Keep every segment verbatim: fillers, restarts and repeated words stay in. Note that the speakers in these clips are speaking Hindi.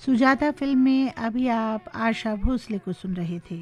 सुजाता फिल्म में अभी आप आशा भोसले को सुन रहे थे।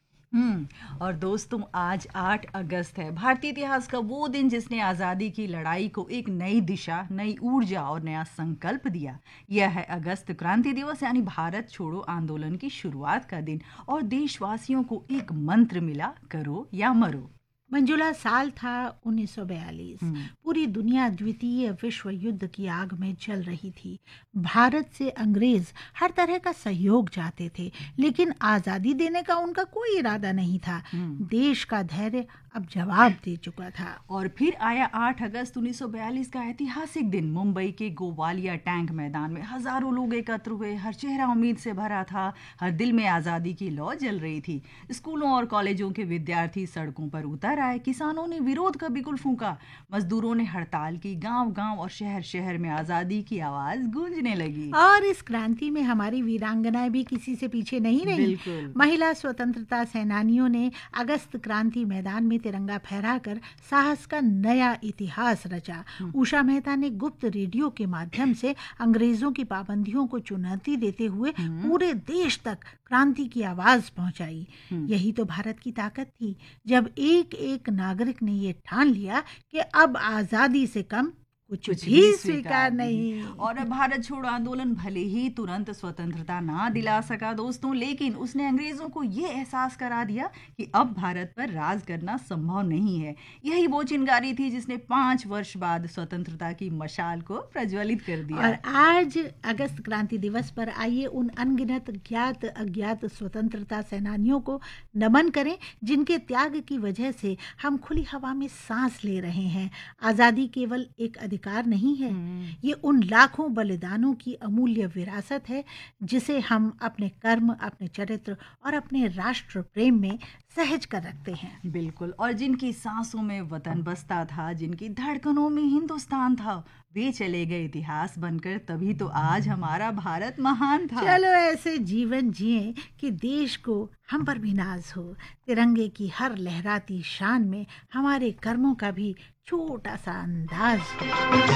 हम्म और दोस्तों, आज आठ अगस्त है, भारतीय इतिहास का वो दिन जिसने आज़ादी की लड़ाई को एक नई दिशा, नई ऊर्जा और नया संकल्प दिया। यह है अगस्त क्रांति दिवस, यानी भारत छोड़ो आंदोलन की शुरुआत का दिन। और देशवासियों को एक मंत्र मिला, करो या मरो। मंजुला, साल था उन्नीस सौ बयालीस। हम्म पूरी दुनिया द्वितीय विश्व युद्ध की आग में जल रही थी। भारत से अंग्रेज हर तरह का सहयोग चाहते थे, लेकिन आजादी देने का उनका कोई इरादा नहीं था। हम्म देश का धैर्य अब जवाब दे चुका था। और फिर आया आठ अगस्त उन्नीस सौ बयालीस का ऐतिहासिक दिन। मुंबई के गोवालिया टैंक मैदान में हजारों लोग एकत्र हुए। हर चेहरा उम्मीद से भरा था, हर दिल में आज़ादी की लौ जल रही थी। स्कूलों और कॉलेजों के विद्यार्थी सड़कों पर उतर आए। किसानों ने विरोध का बिगुल फूंका, मजदूरों ने हड़ताल की। गांव गांव और शहर शहर में आज़ादी की आवाज गूंजने लगी। और इस क्रांति में हमारी वीरांगनाएं भी किसी से पीछे नहीं रही। बिल्कुल। महिला स्वतंत्रता सेनानियों ने अगस्त क्रांति मैदान में तिरंगा फहराकर साहस का नया इतिहास रचा। उषा मेहता ने गुप्त रेडियो के माध्यम से अंग्रेजों की पाबंदियों को चुनौती देते हुए पूरे देश तक क्रांति की आवाज पहुंचाई। यही तो भारत की ताकत थी, जब एक एक नागरिक ने ये ठान लिया कि अब आजादी से कम कुछ, कुछ भी स्वीकार नहीं। और भारत छोड़ो आंदोलन भले ही तुरंत स्वतंत्रता ना दिला सका दोस्तों, लेकिन उसने अंग्रेजों को ये एहसास करा दिया कि अब भारत पर राज करना संभव नहीं है। यही वो चिंगारी थी जिसने पांच वर्ष बाद स्वतंत्रता की मशाल को प्रज्वलित कर दिया। और आज अगस्त क्रांति दिवस पर आइए उन अनगिनत ज्ञात अज्ञात स्वतंत्रता सेनानियों को नमन करें, जिनके त्याग की वजह से हम खुली हवा में सांस ले रहे हैं। आजादी केवल एक अधिकार नहीं है, ये उन लाखों बलिदानों की अमूल्य विरासत है जिसे हम अपने कर्म, अपने चरित्र और अपने राष्ट्र प्रेम में सहज कर रखते हैं। बिल्कुल। और जिनकी सांसों में वतन बसता था, जिनकी धड़कनों में हिंदुस्तान था, वे चले गए इतिहास बनकर, तभी तो आज हमारा भारत महान था। चलो ऐसे जीवन जिए कि देश को हम पर भी नाज हो। तिरंगे की हर लहराती शान में हमारे कर्मों का भी छोटा सा अंदाज हो।